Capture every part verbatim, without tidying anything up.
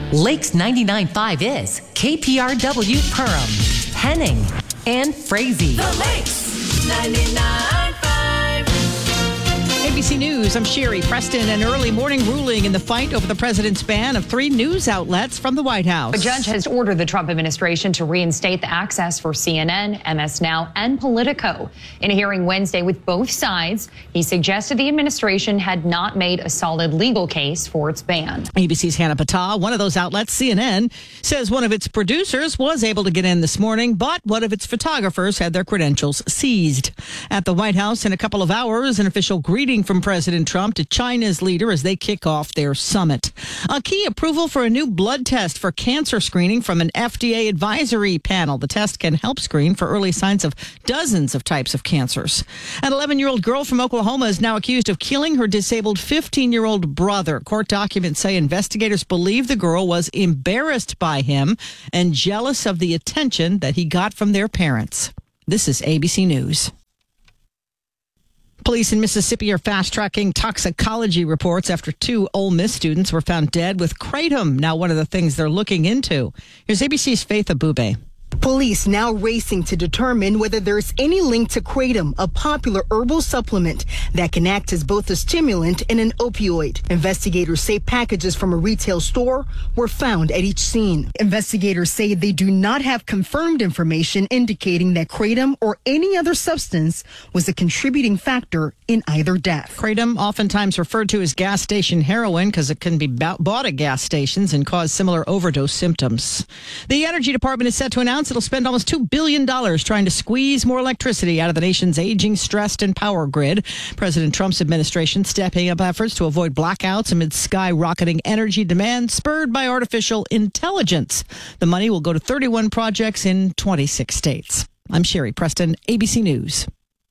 Lakes ninety-nine point five is K P R W Perham, Henning, and Frazee. The Lakes ninety-nine point five. A B C News, I'm Sherry Preston. An early morning ruling in the fight over the president's ban of three news outlets from the White House. A judge has ordered the Trump administration to reinstate the access for C N N, M S Now, and Politico. In a hearing Wednesday with both sides, he suggested the administration had not made a solid legal case for its ban. A B C's Hannah Patah, one of those outlets, C N N, says one of its producers was able to get in this morning, but one of its photographers had their credentials seized. At the White House in a couple of hours, an official greeting from President Trump to China's leader as they kick off their summit. A key approval for a new blood test for cancer screening from an F D A advisory panel. The test can help screen for early signs of dozens of types of cancers. An eleven-year-old girl from Oklahoma is now accused of killing her disabled fifteen-year-old brother. Court documents say investigators believe the girl was embarrassed by him and jealous of the attention that he got from their parents. This is A B C News. Police in Mississippi are fast-tracking toxicology reports after two Ole Miss students were found dead with kratom. Now one of the things they're looking into. Here's A B C's Faith Abube. Police now racing to determine whether there's any link to kratom, a popular herbal supplement that can act as both a stimulant and an opioid. Investigators say packages from a retail store were found at each scene. Investigators say they do not have confirmed information indicating that kratom or any other substance was a contributing factor in either death. Kratom, oftentimes referred to as gas station heroin because it can be bought at gas stations and cause similar overdose symptoms. The Energy Department is set to announce it'll spend almost two billion dollars trying to squeeze more electricity out of the nation's aging, stressed, and power grid. President Trump's administration stepping up efforts to avoid blackouts amid skyrocketing energy demand spurred by artificial intelligence. The money will go to thirty-one projects in twenty-six states. I'm Sherry Preston, A B C News.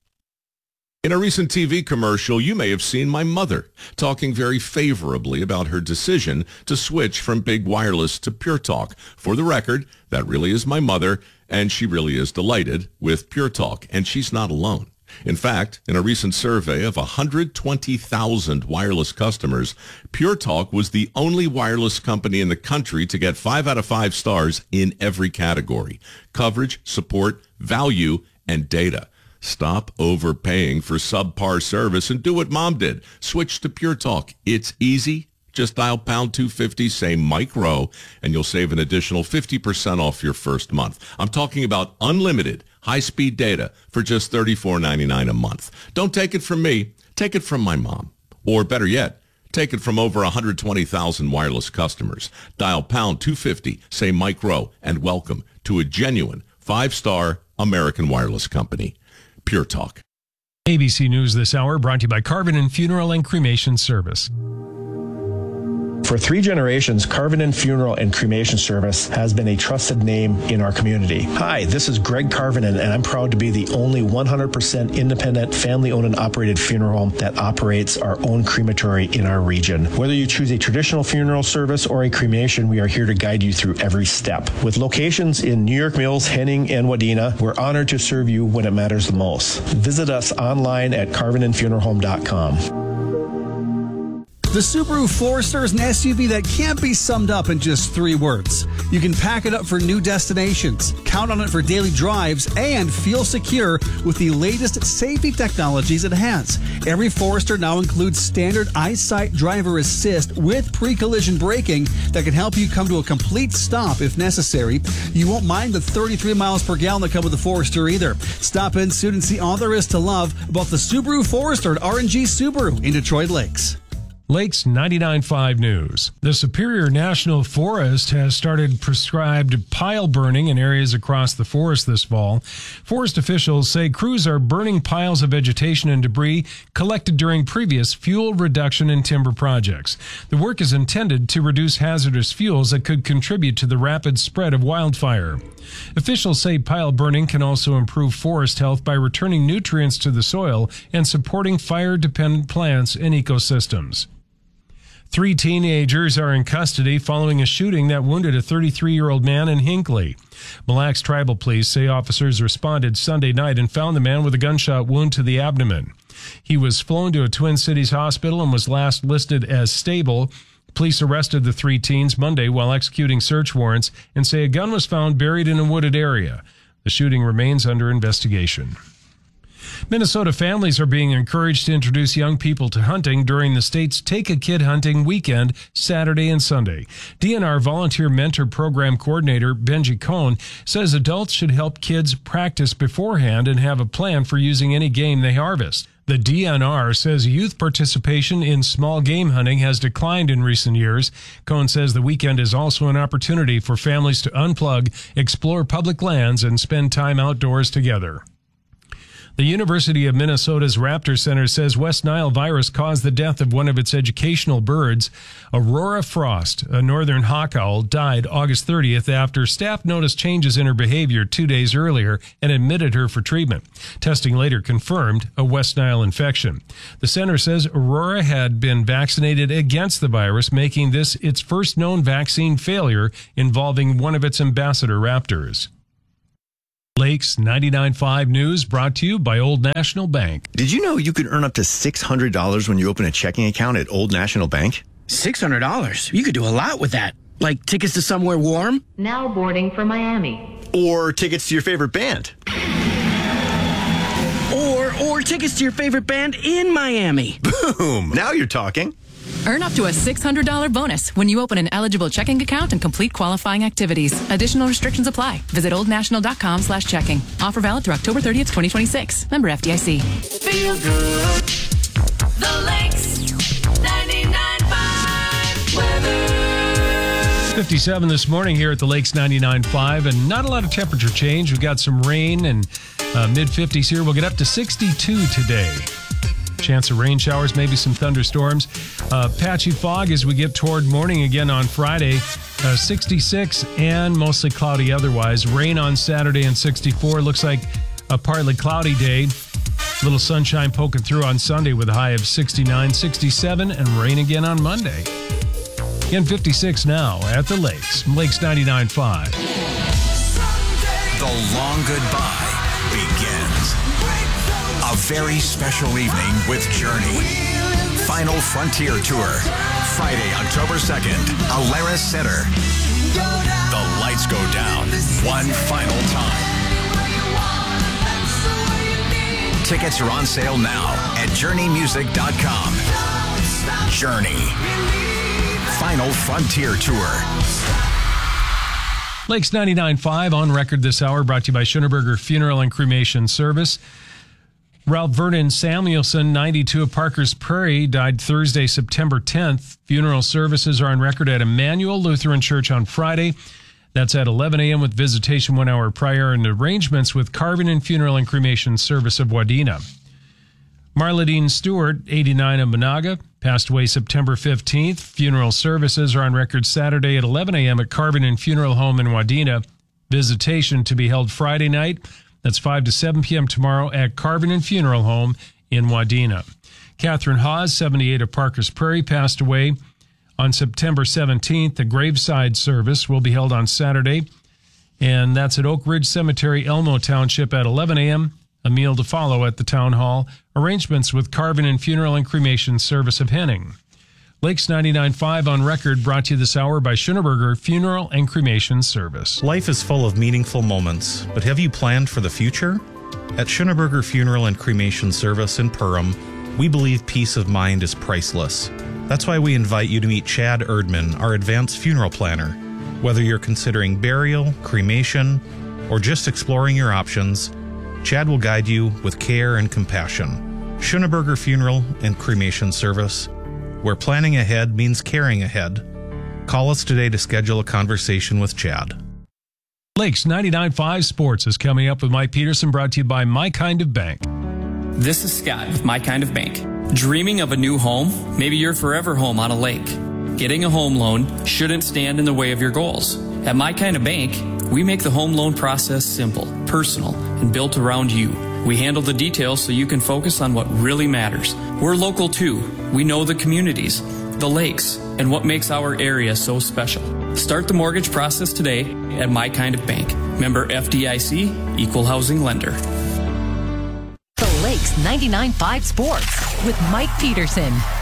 In a recent T V commercial, you may have seen my mother talking very favorably about her decision to switch from big wireless to Pure Talk. For the record, that really is my mother, and she really is delighted with Pure Talk, and she's not alone. In fact, in a recent survey of one hundred twenty thousand wireless customers, Pure Talk was the only wireless company in the country to get five out of five stars in every category: coverage, support, value, and data. Stop overpaying for subpar service and do what Mom did. Switch to Pure Talk. It's easy. Just dial pound two fifty, say Mike Rowe, and you'll save an additional fifty percent off your first month. I'm talking about unlimited high-speed data for just thirty-four ninety-nine a month. Don't take it from me. Take it from my mom. Or better yet, take it from over one hundred twenty thousand wireless customers. Dial pound two fifty, say Mike Rowe, and welcome to a genuine five-star American wireless company. Pure Talk. A B C News this hour brought to you by Carvin Funeral and Cremation Service. For three generations, Carvin Funeral and Cremation Service has been a trusted name in our community. Hi, this is Greg Carvin, and I'm proud to be the only one hundred percent independent, family-owned and operated funeral home that operates our own crematory in our region. Whether you choose a traditional funeral service or a cremation, we are here to guide you through every step. With locations in New York Mills, Henning, and Wadena, we're honored to serve you when it matters the most. Visit us online at carvin funeral home dot com. The Subaru Forester is an S U V that can't be summed up in just three words. You can pack it up for new destinations, count on it for daily drives, and feel secure with the latest safety technologies it has. Every Forester now includes standard EyeSight driver assist with pre-collision braking that can help you come to a complete stop if necessary. You won't mind the thirty-three miles per gallon that come with the Forester either. Stop in soon and see all there is to love about the Subaru Forester at R and G Subaru in Detroit Lakes. Lakes ninety-nine point five News. The Superior National Forest has started prescribed pile burning in areas across the forest this fall. Forest officials say crews are burning piles of vegetation and debris collected during previous fuel reduction and timber projects. The work is intended to reduce hazardous fuels that could contribute to the rapid spread of wildfire. Officials say pile burning can also improve forest health by returning nutrients to the soil and supporting fire-dependent plants and ecosystems. Three teenagers are in custody following a shooting that wounded a thirty-three-year-old man in Hinckley. Mille Lacs Tribal Police say officers responded Sunday night and found the man with a gunshot wound to the abdomen. He was flown to a Twin Cities hospital and was last listed as stable. Police arrested the three teens Monday while executing search warrants and say a gun was found buried in a wooded area. The shooting remains under investigation. Minnesota families are being encouraged to introduce young people to hunting during the state's Take a Kid Hunting weekend, Saturday and Sunday. D N R Volunteer Mentor Program Coordinator Benji Cohn says adults should help kids practice beforehand and have a plan for using any game they harvest. The D N R says youth participation in small game hunting has declined in recent years. Cohn says the weekend is also an opportunity for families to unplug, explore public lands, and spend time outdoors together. The University of Minnesota's Raptor Center says West Nile virus caused the death of one of its educational birds. Aurora Frost, a northern hawk owl, died August thirtieth after staff noticed changes in her behavior two days earlier and admitted her for treatment. Testing later confirmed a West Nile infection. The center says Aurora had been vaccinated against the virus, making this its first known vaccine failure involving one of its ambassador raptors. Lakes ninety-nine point five News brought to you by Old National Bank. Did you know you could earn up to six hundred dollars when you open a checking account at Old National Bank? six hundred dollars? You could do a lot with that. Like tickets to somewhere warm? Now boarding for Miami. Or tickets to your favorite band. Or, or tickets to your favorite band in Miami. Boom! Now you're talking. Earn up to a six hundred dollars bonus when you open an eligible checking account and complete qualifying activities. Additional restrictions apply. Visit oldnational.com slash checking. Offer valid through October thirtieth, twenty twenty-six. Member F D I C. Feel good. The Lakes ninety-nine point five weather. fifty-seven this morning here at the Lakes ninety-nine point five, and not a lot of temperature change. We've got some rain and uh, mid-fifties here. We'll get up to sixty-two today. Chance of rain showers, maybe some thunderstorms. Uh, patchy fog as we get toward morning again on Friday. Uh, sixty-six and mostly cloudy otherwise. Rain on Saturday and sixty-four. Looks like a partly cloudy day. Little sunshine poking through on Sunday with a high of sixty-nine, sixty-seven, and rain again on Monday. Again, fifty-six now at the Lakes. Lakes ninety-nine point five. The long goodbye begins. A very special evening with Journey. Final Frontier Tour. Friday, October second, Alaris Center. The lights go down one final time. Tickets are on sale now at journey music dot com. Journey. Final Frontier Tour. Lakes ninety-nine point five on record this hour, brought to you by Schoeneberger Funeral and Cremation Service. Ralph Vernon Samuelson, ninety-two, of Parker's Prairie, died Thursday, September tenth. Funeral services are on record at Emmanuel Lutheran Church on Friday. That's at eleven a.m. with visitation one hour prior and arrangements with Carvin and Funeral and Cremation Service of Wadena. Marladine Stewart, eighty-nine, of Monaga, passed away September fifteenth. Funeral services are on record Saturday at eleven a.m. at Carvin and Funeral Home in Wadena. Visitation to be held Friday night. That's five to seven p.m. tomorrow at Carvin and Funeral Home in Wadena. Catherine Hawes, seventy-eight, of Parker's Prairie, passed away on September seventeenth. The graveside service will be held on Saturday, and that's at Oak Ridge Cemetery, Elmo Township, at eleven a.m. A meal to follow at the Town Hall. Arrangements with Carvin and Funeral and Cremation Service of Henning. Lakes ninety-nine point five on record, brought to you this hour by Schoeneberger Funeral and Cremation Service. Life is full of meaningful moments, but have you planned for the future? At Schoeneberger Funeral and Cremation Service in Perham, we believe peace of mind is priceless. That's why we invite you to meet Chad Erdman, our advanced funeral planner. Whether you're considering burial, cremation, or just exploring your options, Chad will guide you with care and compassion. Schoeneberger Funeral and Cremation Service, where planning ahead means caring ahead. Call us today to schedule a conversation with Chad. Lakes ninety-nine point five Sports is coming up with Mike Peterson, brought to you by My Kind of Bank. This is Scott with My Kind of Bank. Dreaming of a new home? Maybe your forever home on a lake. Getting a home loan shouldn't stand in the way of your goals. At My Kind of Bank, we make the home loan process simple, personal, and built around you. We handle the details so you can focus on what really matters. We're local too. We know the communities, the lakes, and what makes our area so special. Start the mortgage process today at My Kind of Bank. Member F D I C, Equal Housing Lender. The Lakes ninety-nine point five Sports with Mike Peterson.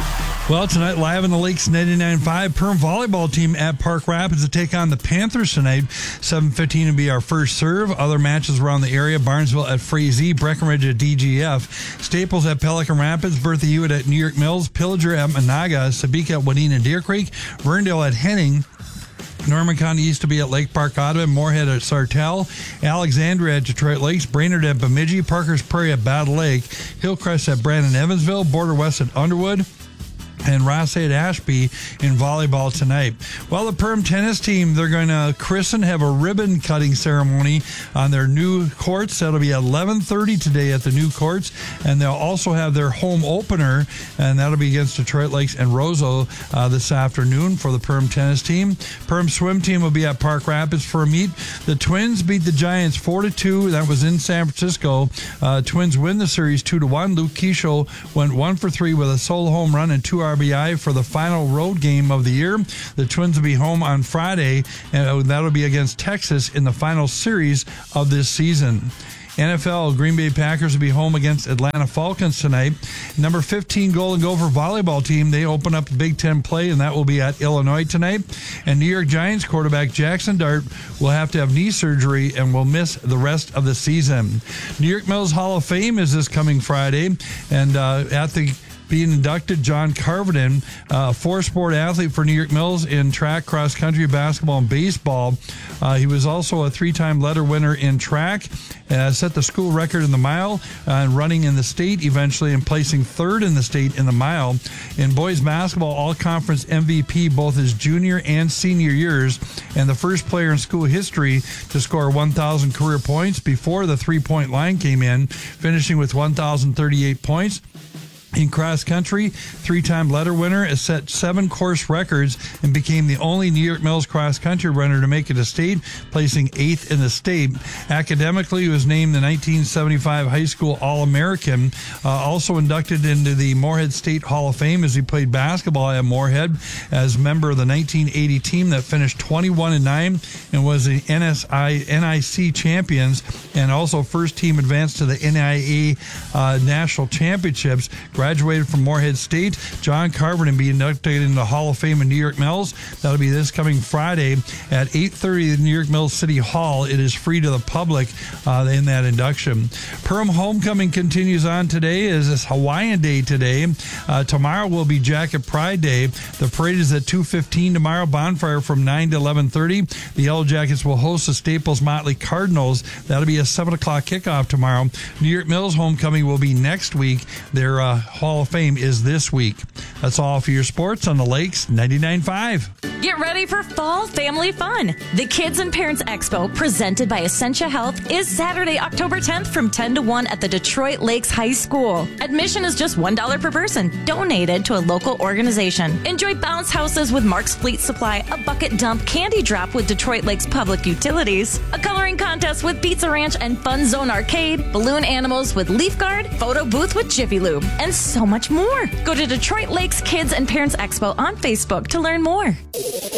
Well, tonight, live on the Lakes ninety-nine point five, Perm volleyball team at Park Rapids to take on the Panthers tonight. seven fifteen will be our first serve. Other matches around the area: Barnesville at Frazee, Breckenridge at D G F, Staples at Pelican Rapids, Bertha Hewitt at New York Mills, Pillager at Monaga, Sabika at Wadena Deer Creek, Verndale at Henning, Norman County East to be at Lake Park Audubon, Moorhead at Sartell, Alexandria at Detroit Lakes, Brainerd at Bemidji, Parker's Prairie at Battle Lake, Hillcrest at Brandon Evansville, Border West at Underwood, and Rossade Ashby in volleyball tonight. Well, the Perm tennis team, they're going to christen, have a ribbon cutting ceremony on their new courts. That'll be at eleven thirty today at the new courts, and they'll also have their home opener, and that'll be against Detroit Lakes and Roseau uh, this afternoon for the Perm tennis team. Perm swim team will be at Park Rapids for a meet. The Twins beat the Giants four to two. That was in San Francisco. Uh, Twins win the series two to one. Luke Keisho went one for three with a solo home run and two R B I for the final road game of the year. The Twins will be home on Friday, and that'll be against Texas in the final series of this season. N F L, Green Bay Packers will be home against Atlanta Falcons tonight. Number fifteen Golden Gopher volleyball team, they open up Big Ten play, and that will be at Illinois tonight. And New York Giants quarterback Jackson Dart will have to have knee surgery and will miss the rest of the season. New York Mills Hall of Fame is this coming Friday, and uh, at the being inducted, John Carvenden, a uh, four-sport athlete for New York Mills in track, cross-country, basketball, and baseball. Uh, he was also a three-time letter winner in track, uh, set the school record in the mile, uh, and running in the state eventually, and placing third in the state in the mile. In boys basketball, all-conference M V P both his junior and senior years, and the first player in school history to score one thousand career points before the three-point line came in, finishing with one thousand thirty-eight points. In cross country, three-time letter winner, has set seven course records and became the only New York Mills cross country runner to make it a state, placing eighth in the state. Academically, he was named the nineteen seventy-five High School All-American, uh, also inducted into the Moorhead State Hall of Fame as he played basketball at Moorhead as member of the nineteen eighty team that finished twenty-one and nine and was the N S I N I C champions, and also first team advanced to the N I A uh, National Championships. Graduated from Moorhead State. John Carvenden will be inducted into the Hall of Fame in New York Mills. That'll be this coming Friday at eight thirty at New York Mills City Hall. It is free to the public uh, in that induction. Perm Homecoming continues on today. It is Hawaiian Day today. Uh, tomorrow will be Jacket Pride Day. The parade is at two fifteen tomorrow. Bonfire from nine to eleven thirty. The Yellow Jackets will host the Staples Motley Cardinals. That'll be a seven o'clock kickoff tomorrow. New York Mills Homecoming will be next week. Their uh, Hall of Fame is this week. That's all for your sports on the Lakes ninety-nine point five. Get ready for fall family fun. The Kids and Parents Expo, presented by Essentia Health, is Saturday, October tenth from ten to one at the Detroit Lakes High School. Admission is just one dollar per person, donated to a local organization. Enjoy bounce houses with Mark's Fleet Supply, a bucket dump candy drop with Detroit Lakes Public Utilities, a coloring contest with Pizza Ranch and Fun Zone Arcade, balloon animals with Leaf Guard, photo booth with Jiffy Lube, and so much more. Go to Detroit Lakes Kids and Parents Expo on Facebook to learn more.